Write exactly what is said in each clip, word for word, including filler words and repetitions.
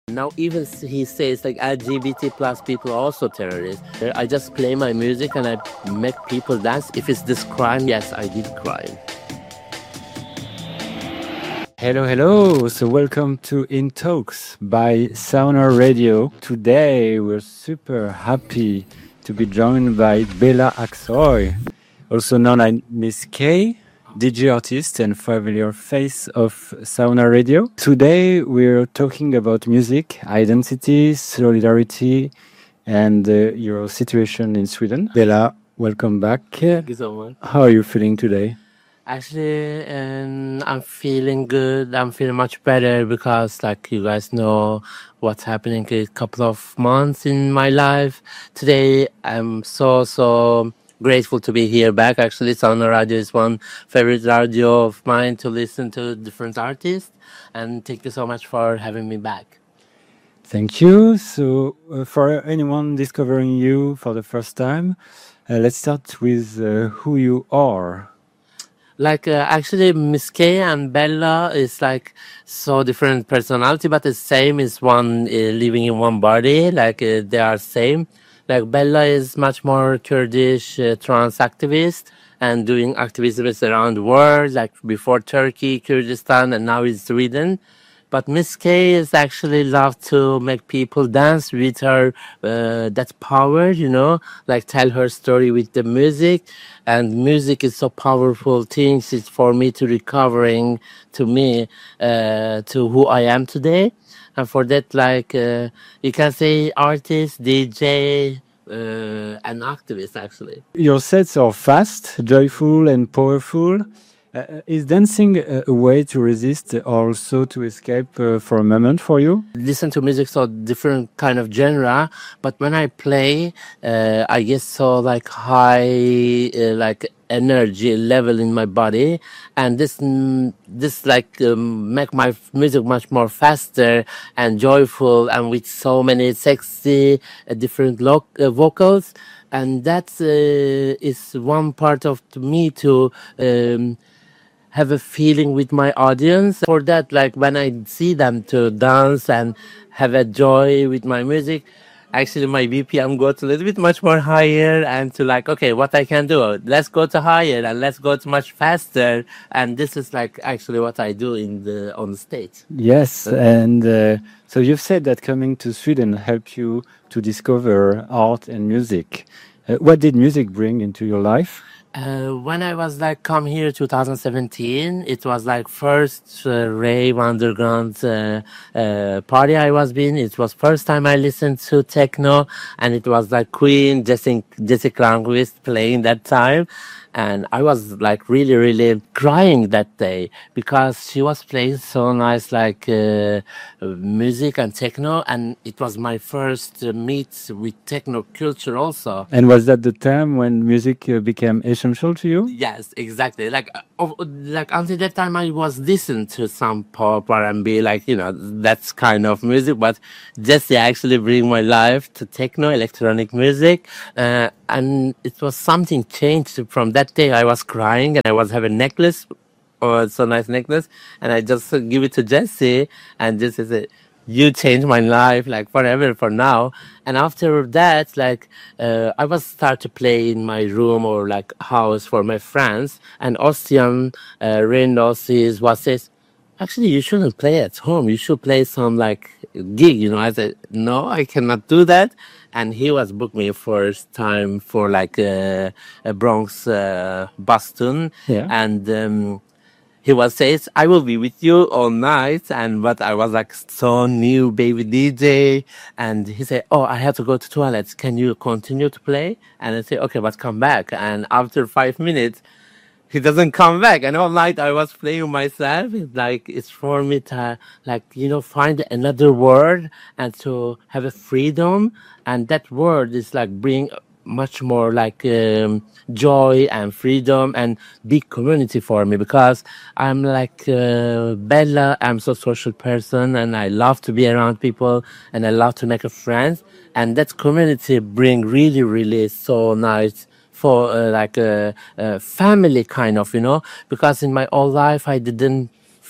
Now even s- he says like L G B T plus people are also terrorists. I just play my music and I make people dance. If it's this crime, yes, I did crime. Hello, hello. So, welcome to In Talks by Sauna Radio. Today, we're super happy to be joined by Bella Aksoy, also known as Miss K, D J artist and familiar face of Sauna Radio. Today, we're talking about music, identity, solidarity, and uh, your situation in Sweden. Bella, welcome back. Thank you so much. How are you feeling today? Actually, and I'm feeling good. I'm feeling much better because, like you guys know, what's happening a couple of months in my life. Today, I'm so so grateful to be here back. Actually, Sauna Radio is one favorite radio of mine to listen to different artists. And thank you so much for having me back. Thank you. So, uh, for anyone discovering you for the first time, uh, let's start with uh, who you are. Like uh, actually, Miss K and Bella is like so different personality, but the same is one uh, living in one body. Like uh, they are same. Like Bella is much more Kurdish uh, trans activist and doing activism around the world. Like before Turkey, Kurdistan, and now in Sweden. But Miss K is actually love to make people dance with her uh, that power, you know, like tell her story with the music. And music is so powerful things. It's for me to recovering to me uh, to who I am today. And for that, like uh, you can say artist, D J, uh, and activist actually. Your sets are fast, joyful, and powerful. Uh, is dancing a, a way to resist, or also to escape uh, for a moment for you? Listen to music so different kind of genre, but when I play uh, I get so like high uh, like energy level in my body, and this mm, this like um, make my f- music much more faster and joyful and with so many sexy uh, different lo- uh, vocals, and that uh, is one part of me to um, have a feeling with my audience. For that, like when I see them to dance and have a joy with my music, actually my B P M goes a little bit much more higher and to like, okay, what I can do, let's go to higher and let's go to much faster. And this is like actually what I do in the on the stage. Yes, and uh, so you've said that coming to Sweden helped you to discover art and music. Uh, what did music bring into your life? Uh, when I was like come here twenty seventeen, it was like first uh, rave underground uh, uh, party I was been. It was first time I listened to techno, and it was like Queen, Jesse Jesse Cranquist playing that time, and I was like really really crying that day because she was playing so nice like uh, uh, music and techno, and it was my first uh, meet with techno culture also. And was that the time when music uh, became essential to you? Yes, exactly. Like, uh, of- like until that time, I was listening to some pop R and B, like you know, that's kind of music. But Jesse actually bring my life to techno, electronic music, uh, and it was something changed from that day. I was crying and I was having necklace, oh, it's so nice necklace, and I just uh, give it to Jesse, and Jesse said, "You changed my life, like forever for now." And after that, like uh, I was start to play in my room or like house for my friends, and Ostian uh, Reynos says, "What says?" Actually, you shouldn't play at home. You should play some like gig, you know. I said, no, I cannot do that. And he was booked me first time for like uh, a Bronx, uh, Boston, Yeah. and um, he was says, I will be with you all night. And but I was like so new baby D J. And he said, oh, I have to go to toilets. Can you continue to play? And I say, okay, but come back. And after five minutes, he doesn't come back. And all night I was playing myself. It's like it's for me to like, you know, find another word and to have a freedom. And that word is like bring much more like um, joy and freedom and big community for me because I'm like uh, Bella. I'm so social person and I love to be around people and I love to make a friends. And that community bring really, really so nice for uh, like a, a family kind of, you know, because in my whole life I didn't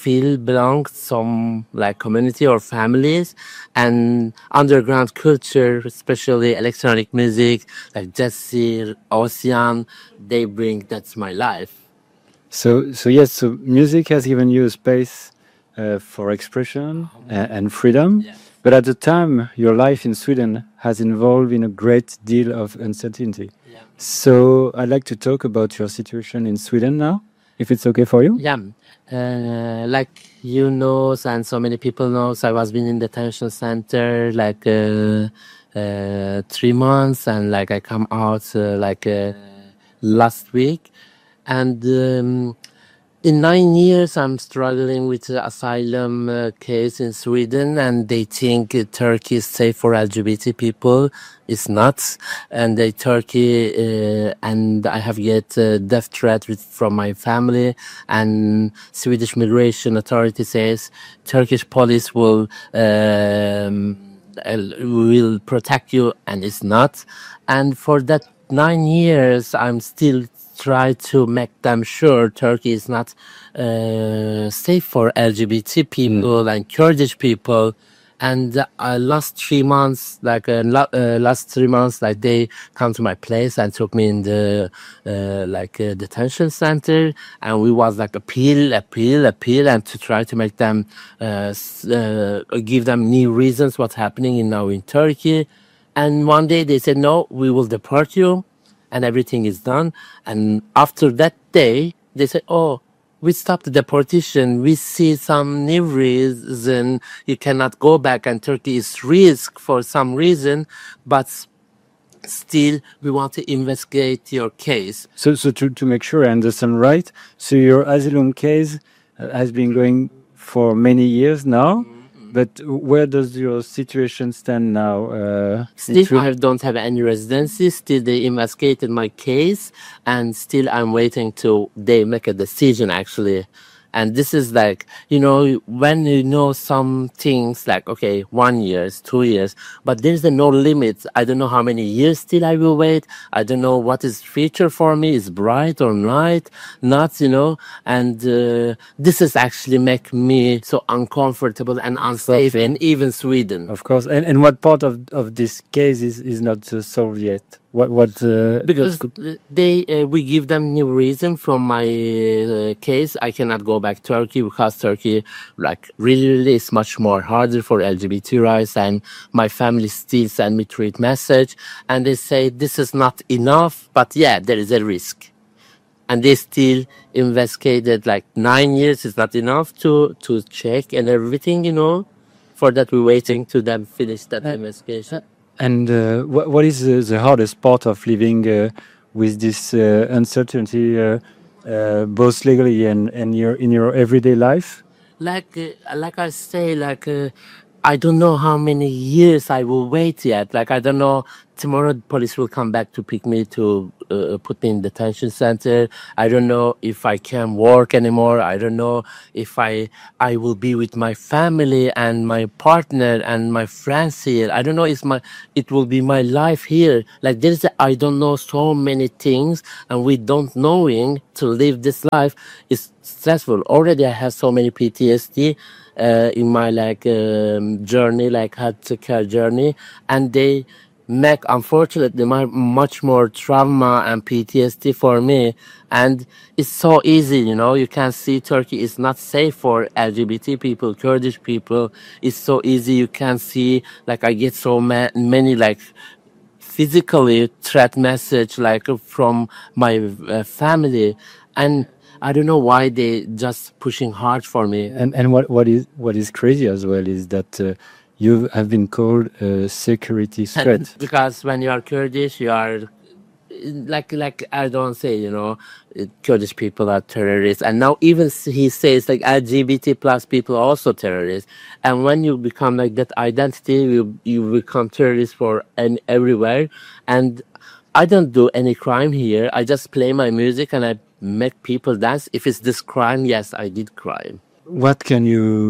feel belong to some like community or families, and underground culture, especially electronic music like Jesse, Ocean, they bring that's my life. So, so yes, so music has given you a space uh, for expression and, and freedom. Yes. But at the time, your life in Sweden has involved in a great deal of uncertainty. Yeah. So I'd like to talk about your situation in Sweden now, if it's okay for you. Yeah, uh, like you know, and so many people know, so I was been in detention center like uh, uh, three months, and like I come out uh, like uh, last week, and um, in nine years I'm struggling with the asylum uh, case in Sweden, and they think uh, Turkey is safe for L G B T people. It's not, and they Turkey uh, and I have get uh, death threat with, from my family, and Swedish migration authority says Turkish police will um, uh, will protect you, and it's not. And for that nine years, I'm still try to make them sure Turkey is not uh, safe for L G B T people and Kurdish people. And uh, last three months, like uh, la- uh, last three months, like they come to my place and took me in the uh, like uh, detention center, and we was like appeal, appeal, appeal, and to try to make them uh, s- uh, give them new reasons what's happening in now in Turkey. And one day they said, no, we will deport you, and everything is done. And after that day, they said, oh, we stopped the deportation. We see some new reason you cannot go back, and Turkey is risk for some reason, but still we want to investigate your case. So, so to, to make sure I understand right, so your asylum case uh, has been going for many years now. But where does your situation stand now? Uh, in Still, Sweden? I don't have any residency. Still, they investigated my case, and still, I'm waiting to they make a decision actually. And this is like, you know, when you know some things like, okay, one years, two years, but there's a no limit. I don't know how many years still I will wait. I don't know what is future for me, is bright or night, not, you know. And uh, this is actually make me so uncomfortable and unsafe in even Sweden. Of course. And, and what part of, of this case is, is not uh, solved yet? What what? Uh, Because they uh, we give them new reason from my uh, case. I cannot go back to Turkey because Turkey, like, really, really is much more harder for L G B T rights, and my family still send me tweet message, and they say this is not enough, but yeah, there is a risk, and they still investigated like nine years is not enough to to check and everything, you know. For that, we're waiting to them finish that Uh, investigation. and uh, what what is the, the hardest part of living uh, with this uh, uncertainty, uh, uh, both legally and and your in your everyday life? like uh, like I say, like uh, I don't know how many years I will wait yet. Like I don't know. Tomorrow, the police will come back to pick me to uh, put me in detention center. I don't know if I can work anymore. I don't know if I I will be with my family and my partner and my friends here. I don't know if my it will be my life here. Like there's a, I don't know so many things, and we don't knowing to live this life is stressful. Already, I have so many P T S D uh, in my like um, journey, like healthcare journey, and they make unfortunately my, much more trauma and P T S D for me. And it's so easy, you know. You can see Turkey is not safe for L G B T people, Kurdish people. It's so easy. You can see, like, I get so ma- many like physically threat message like from my uh, family, and I don't know why they just pushing hard for me. And and what what is what is crazy as well is that uh, you have been called a security threat. Because when you are Kurdish, you are like like I don't say, you know, uh, Kurdish people are terrorists, and now even s- he says like L G B T plus people are also terrorists. And when you become like that identity, you you become terrorist for and everywhere. And I don't do any crime here. I just play my music and I make people dance. If it's this crime, yes, I did crime. What can you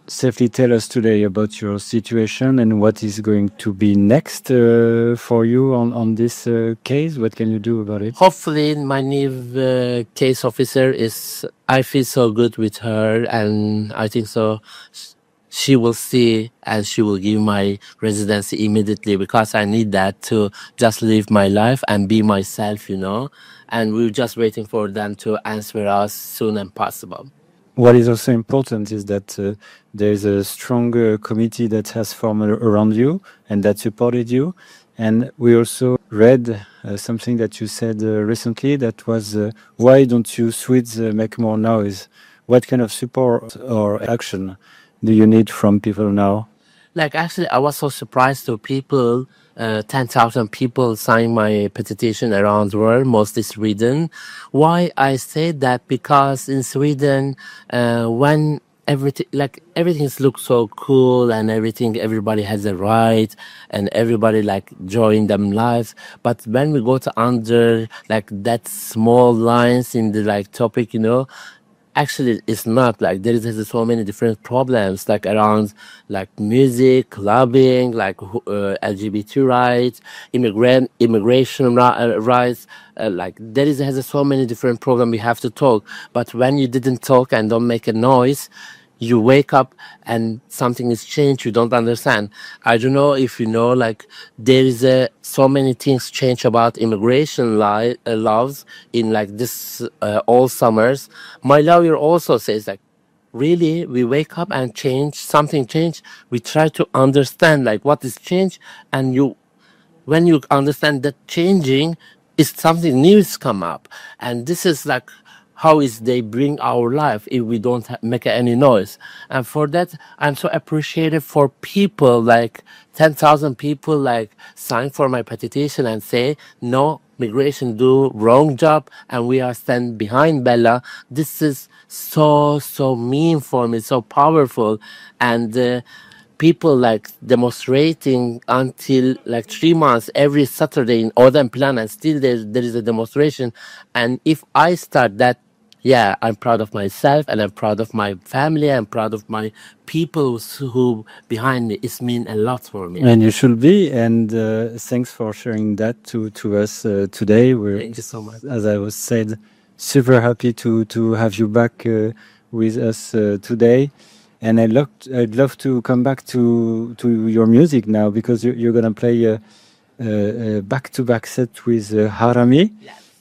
safely tell us today about your situation and what is going to be next uh, for you on, on this uh, case? What can you do about it? Hopefully, my new uh, case officer is. I feel so good with her, and I think so. sh- She will see and she will give my residency immediately because I need that to just live my life and be myself, you know. And we're just waiting for them to answer us soon as possible. What is also important is that uh, there is a strong uh, committee that has formed ar- around you and that supported you. And we also read uh, something that you said uh, recently that was, uh, why don't you Swedes uh, make more noise? What kind of support or action do you need from people now? Like actually, I was so surprised to people. Uh, ten thousand people signed my petition around the world, mostly Sweden. Why I say that? Because in Sweden, uh, when everything like everything looks so cool and everything, everybody has a right and everybody like join them lives. But when we go to under like that small lines in the like topic, you know, actually it's not like there is there's so many different problems like around like music lobbying like who- uh, L G B T rights immigrant immigration ri- uh, rights uh, like there is has so many different problems we have to talk, but when you didn't talk and don't make a noise, you wake up and something is changed you don't understand. I don't know if you know like there is a so many things change about immigration li- uh, laws in like this uh, all summers. My lawyer also says like really we wake up and change something change, we try to understand like what is change, and you when you understand that changing is something new is come up, and this is like how is they bring our life if we don't ha- make any noise. And for that I'm so appreciative for people like ten thousand people like sign for my petition and say no migration do wrong job and we are stand behind Bella. This is so so mean for me, so powerful. And uh, people like demonstrating until like three months every Saturday in Odin Plan, and still there, there is a demonstration. And if I start that, yeah, I'm proud of myself and I'm proud of my family. I'm proud of my people who behind me. It's mean a lot for me. And you should be. And uh, thanks for sharing that to, to us uh, today. We're, Thank you so much. as I was said, super happy to, to have you back uh, with us uh, today. And I'd love, I'd love to come back to, to your music now because you're, you're going to play a, a, a back-to-back set with uh, Harami.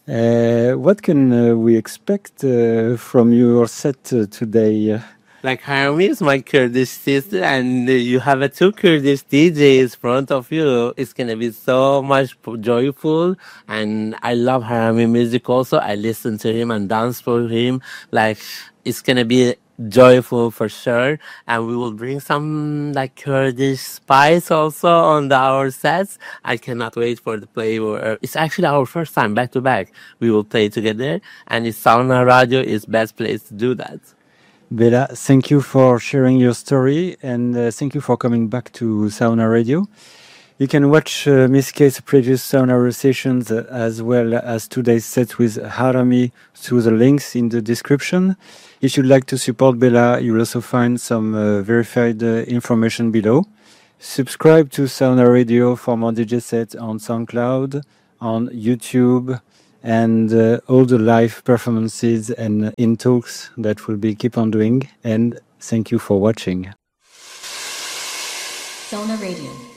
Uh, what can uh, we expect uh, from your set uh, today? Like Harami is my Kurdish sister, and uh, you have a two Kurdish D Js in front of you. It's gonna be so much p- joyful, and I love Harami music. Also, I listen to him and dance for him. Like it's gonna be joyful for sure, and we will bring some like Kurdish spice also on the, our sets. I cannot wait for the play. uh, It's actually our first time back to back. We will play together, and it's Sauna Radio is best place to do that. Bella, thank you for sharing your story and uh, thank you for coming back to Sauna Radio. You can watch uh, Miss K's previous Sauna sessions uh, as well as today's set with Harami through the links in the description. If you'd like to support Bella, you'll also find some uh, verified uh, information below. Subscribe to Sauna Radio for more D J sets on SoundCloud, on YouTube, and uh, all the live performances and in talks that we'll be keep on doing. And thank you for watching. Sauna Radio.